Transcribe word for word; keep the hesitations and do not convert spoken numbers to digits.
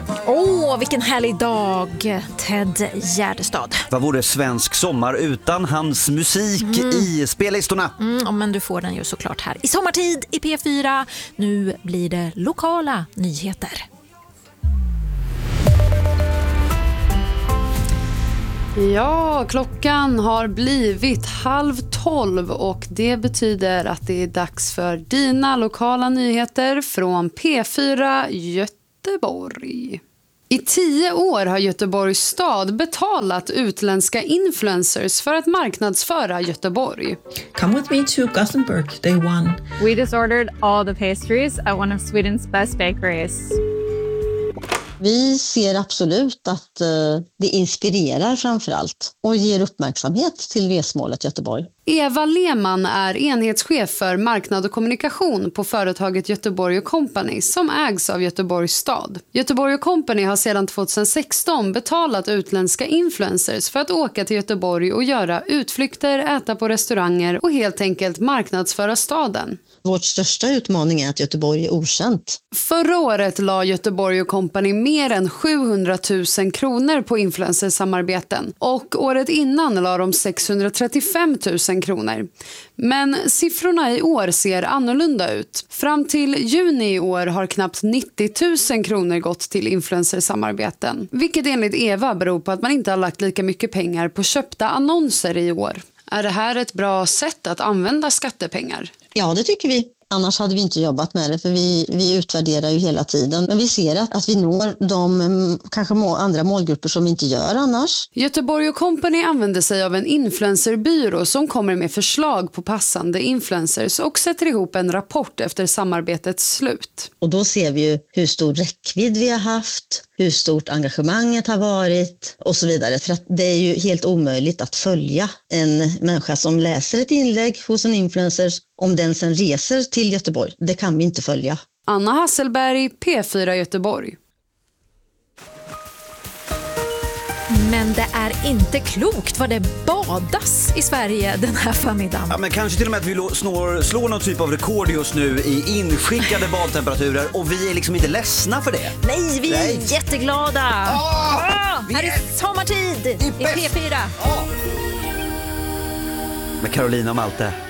Åh, oh, vilken härlig dag, Ted Gärdestad. Vad vore svensk sommar utan hans musik mm. i spellistorna? Mm, men du får den ju såklart här i sommartid i P fyra. Nu blir det lokala nyheter. Ja, klockan har blivit halv tolv och det betyder att det är dags för dina lokala nyheter från P fyra Göteborg. I tio år har Göteborgs stad betalat utländska influencers för att marknadsföra Göteborg. Come with me to Gothenburg, day one. We just ordered all the pastries at one of Sweden's best bakeries. Vi ser absolut att uh, det inspirerar framförallt och ger uppmärksamhet till resmålet Göteborg. Eva Lehmann är enhetschef för marknad och kommunikation på företaget Göteborg och Company som ägs av Göteborgs stad. Göteborg och Company har sedan tjugohundrasexton betalat utländska influencers för att åka till Göteborg och göra utflykter, äta på restauranger och helt enkelt marknadsföra staden. Vårt största utmaning är att Göteborg är okänt. Förra året la Göteborg och Company mer än sjuhundratusen kronor på influencersamarbeten och året innan la de sexhundratrettiofemtusen kronor. Men siffrorna i år ser annorlunda ut. Fram till juni i år har knappt nittio tusen kronor gått till influencersamarbeten, vilket enligt Eva beror på att man inte har lagt lika mycket pengar på köpta annonser i år. Är det här ett bra sätt att använda skattepengar? Ja, det tycker vi. Annars hade vi inte jobbat med det, för vi, vi utvärderar ju hela tiden. Men vi ser att, att vi når de kanske må, andra målgrupper som vi inte gör annars. Göteborg och Company använder sig av en influencerbyrå som kommer med förslag på passande influencers och sätter ihop en rapport efter samarbetets slut. Och då ser vi ju hur stor räckvidd vi har haft, hur stort engagemanget har varit och så vidare. För att det är ju helt omöjligt att följa en människa som läser ett inlägg hos en influencer om den sen reser till Göteborg. Det kan vi inte följa. Anna Hasselberg, P fyra Göteborg. Men det är inte klokt vad det badas i Sverige den här förmiddagen. Ja, men kanske till och med att vi slår, slår någon typ av rekord just nu i inskickade badtemperaturer och vi är liksom inte ledsna för det. Nej, vi Nej. är jätteglada. Åh, oh, här är sommartid i, i P fyra. Oh. Med Carolina och Malte.